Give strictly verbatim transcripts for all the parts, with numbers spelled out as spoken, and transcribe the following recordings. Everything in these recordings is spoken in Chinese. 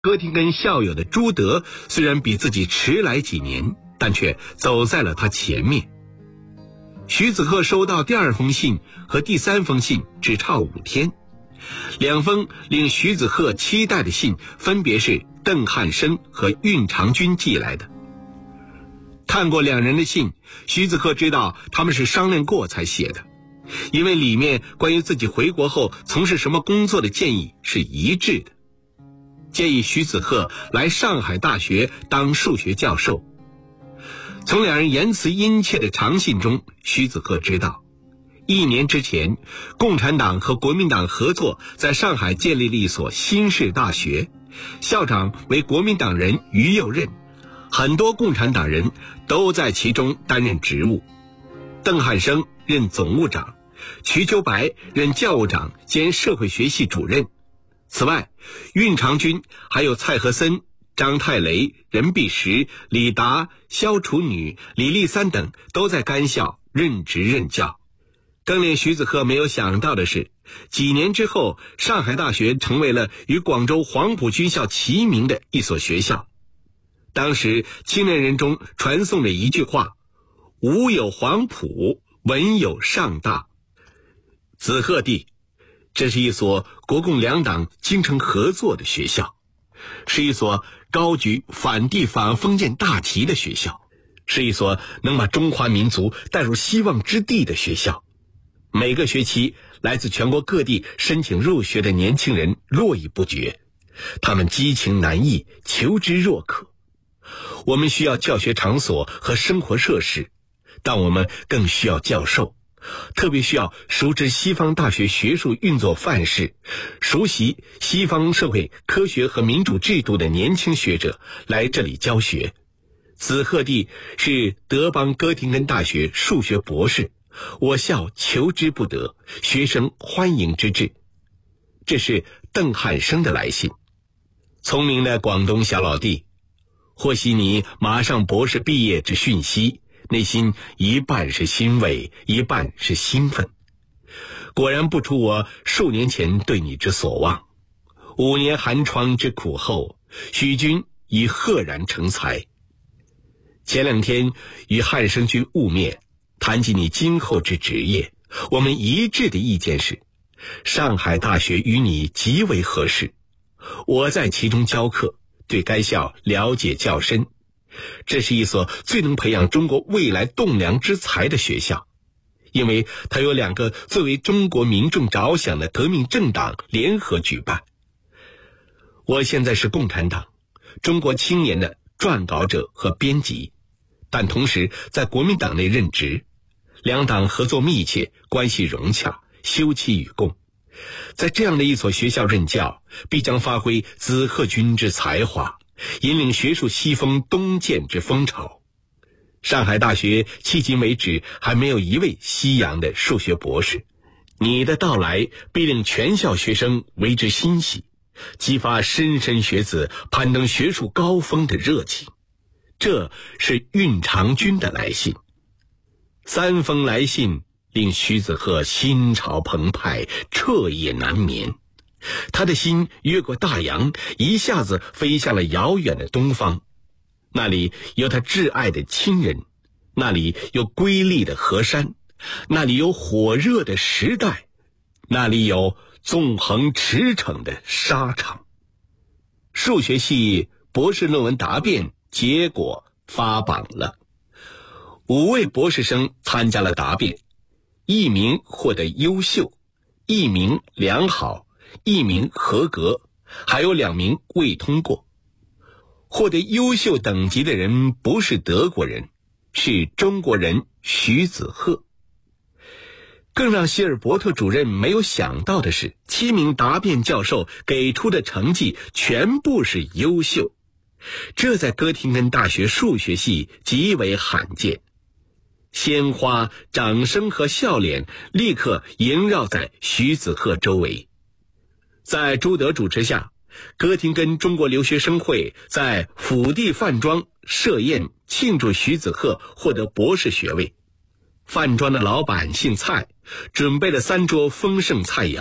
哥廷根校友的朱德虽然比自己迟来几年，但却走在了他前面。徐子鹤收到第二封信和第三封信只差五天，两封令徐子鹤期待的信分别是邓汉生和运长君寄来的。看过两人的信，徐子鹤知道他们是商量过才写的，因为里面关于自己回国后从事什么工作的建议是一致的。建议徐子鹤来上海大学当数学教授。从两人言辞殷切的长信中，徐子鹤知道，一年之前，共产党和国民党合作，在上海建立了一所新式大学，校长为国民党人于右任，很多共产党人都在其中担任职务。邓汉生任总务长，瞿秋白任教务长兼社会学系主任。此外，运长君还有蔡和森、张太雷、任弼时、李达、萧楚女、李立三等都在该校任职任教。更令徐子鹤没有想到的是，几年之后，上海大学成为了与广州黄埔军校齐名的一所学校。当时青年人中传颂着一句话：武有黄埔，文有上大。子鹤弟，这是一所国共两党精诚合作的学校，是一所高举反帝反封建大旗的学校，是一所能把中华民族带入希望之地的学校。每个学期，来自全国各地申请入学的年轻人络绎不绝，他们激情难抑，求知若渴。我们需要教学场所和生活设施，但我们更需要教授，特别需要熟知西方大学学术运作范式，熟悉西方社会科学和民主制度的年轻学者来这里教学。子鹤弟是德邦哥廷根大学数学博士，我校求之不得，学生欢迎之至。这是邓汉生的来信。聪明的广东小老弟，获悉你马上博士毕业之讯息，内心一半是欣慰，一半是兴奋。果然不出我数年前对你之所望。五年寒窗之苦后，许君已赫然成才。前两天与汉生君晤面，谈及你今后之职业，我们一致的意见是，上海大学与你极为合适。我在其中教课，对该校了解较深。这是一所最能培养中国未来栋梁之才的学校，因为它有两个最为中国民众着想的革命政党联合举办。我现在是共产党中国青年的撰稿者和编辑，但同时在国民党内任职，两党合作密切，关系融洽，休戚与共。在这样的一所学校任教，必将发挥子鹤君之才华，引领学术西风东渐之风潮。上海大学迄今为止还没有一位西洋的数学博士，你的到来必令全校学生为之欣喜，激发莘莘学子攀登学术高峰的热情。这是运长君的来信。三封来信令徐子鹤心潮澎湃，彻夜难眠。他的心越过大洋，一下子飞向了遥远的东方。那里有他挚爱的亲人，那里有瑰丽的河山，那里有火热的时代，那里有纵横驰骋的沙场。数学系博士论文答辩结果发榜了，五位博士生参加了答辩，一名获得优秀，一名良好，一名合格，还有两名未通过。获得优秀等级的人不是德国人，是中国人徐子鹤。更让希尔伯特主任没有想到的是，七名答辩教授给出的成绩全部是优秀，这在哥廷根大学数学系极为罕见。鲜花、掌声和笑脸立刻萦绕在徐子鹤周围。在朱德主持下，哥廷根中国留学生会在府邸饭庄设宴庆祝徐子鹤获得博士学位。饭庄的老板姓蔡，准备了三桌丰盛菜肴，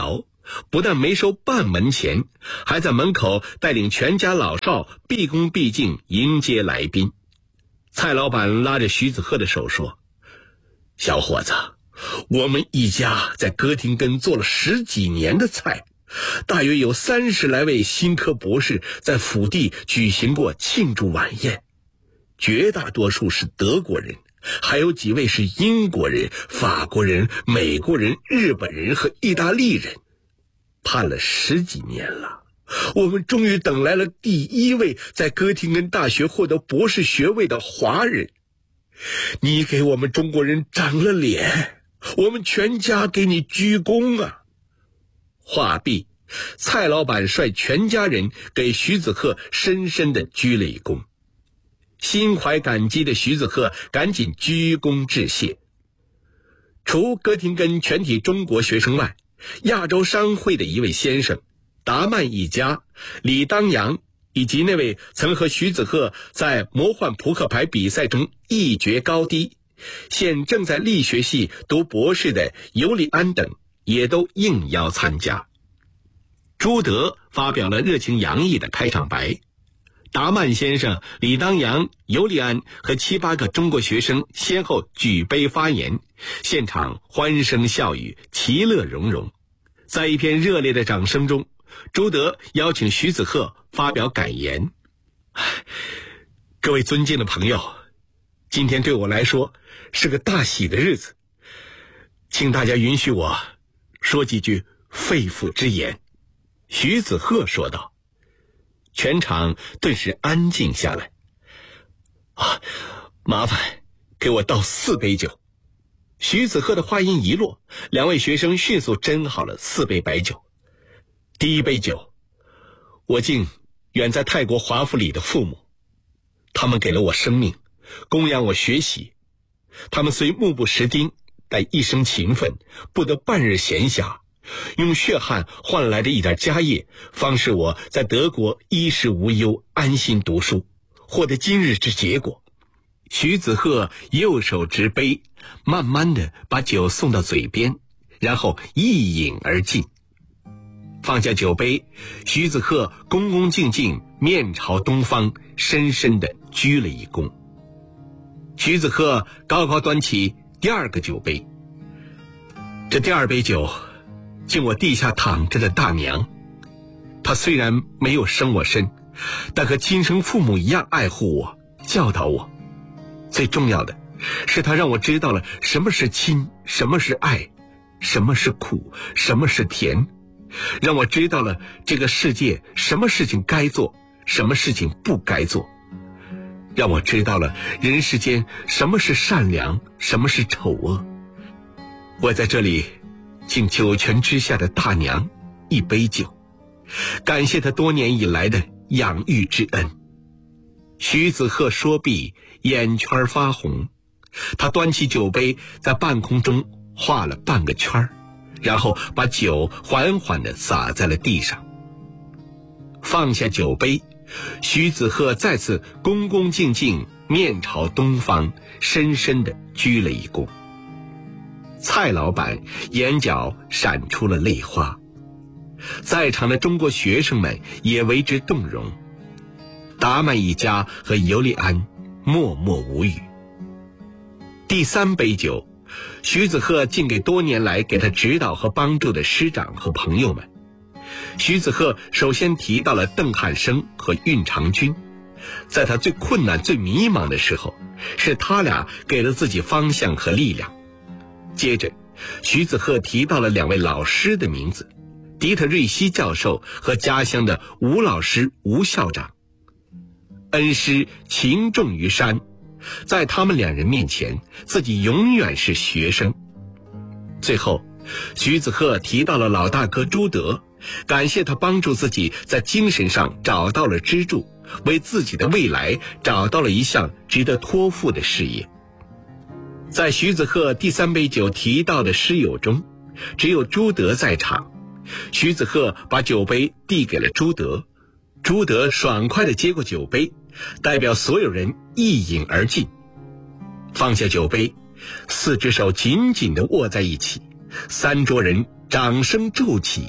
不但没收半文钱，还在门口带领全家老少毕恭毕敬迎接来宾。蔡老板拉着徐子鹤的手说：“小伙子，我们一家在哥廷根做了十几年的菜，大约有三十来位新科博士在府地举行过庆祝晚宴，绝大多数是德国人，还有几位是英国人、法国人、美国人、日本人和意大利人。盼了十几年了，我们终于等来了第一位在哥廷根大学获得博士学位的华人。你给我们中国人长了脸，我们全家给你鞠躬啊！”话毕，蔡老板率全家人给徐子鹤深深地鞠了一躬。心怀感激的徐子鹤赶紧鞠躬致谢。除哥廷根全体中国学生外，亚洲商会的一位先生达曼一家、李当阳，以及那位曾和徐子鹤在魔幻扑克牌比赛中一决高低，现正在力学系读博士的尤利安等，也都应邀参加。朱德发表了热情洋溢的开场白，达曼先生、李当阳、尤利安和七八个中国学生先后举杯发言，现场欢声笑语，其乐融融。在一片热烈的掌声中，朱德邀请徐子鹤发表感言：“各位尊敬的朋友，今天对我来说是个大喜的日子，请大家允许我说几句肺腑之言。”徐子鹤说道。全场顿时安静下来。啊，麻烦给我倒四杯酒。徐子鹤的话音一落，两位学生迅速斟好了四杯白酒。第一杯酒，我敬远在泰国华府里的父母，他们给了我生命，供养我学习。他们虽目不识丁，但一生勤奋，不得半日闲暇，用血汗换来的一点家业，方使我在德国衣食无忧，安心读书，获得今日之结果。徐子鹤右手执杯，慢慢地把酒送到嘴边，然后一饮而尽。放下酒杯，徐子鹤恭恭敬敬面朝东方，深深地鞠了一躬。徐子鹤高高端起第二个酒杯，这第二杯酒敬我地下躺着的大娘。她虽然没有生我身，但和亲生父母一样爱护我，教导我。最重要的是，她让我知道了什么是亲，什么是爱，什么是苦，什么是甜，让我知道了这个世界什么事情该做，什么事情不该做，让我知道了人世间什么是善良，什么是丑恶。我在这里敬九泉之下的大娘一杯酒，感谢她多年以来的养育之恩。徐子鹤说毕，眼圈发红，他端起酒杯，在半空中画了半个圈，然后把酒缓缓地洒在了地上。放下酒杯，徐子鹤再次恭恭敬敬面朝东方，深深地鞠了一躬。蔡老板眼角闪出了泪花，在场的中国学生们也为之动容。达曼一家和尤利安默默无语。第三杯酒，徐子鹤敬给多年来给他指导和帮助的师长和朋友们。徐子鹤首先提到了邓汉生和运长君，在他最困难最迷茫的时候，是他俩给了自己方向和力量。接着徐子鹤提到了两位老师的名字，迪特瑞希教授和家乡的吴老师吴校长。恩师情重于山，在他们两人面前，自己永远是学生。最后徐子鹤提到了老大哥朱德，感谢他帮助自己在精神上找到了支柱，为自己的未来找到了一项值得托付的事业。在徐子鹤第三杯酒提到的师友中，只有朱德在场。徐子鹤把酒杯递给了朱德，朱德爽快地接过酒杯，代表所有人一饮而尽。放下酒杯，四只手紧紧地握在一起，三桌人掌声骤起，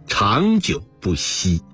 长久不息。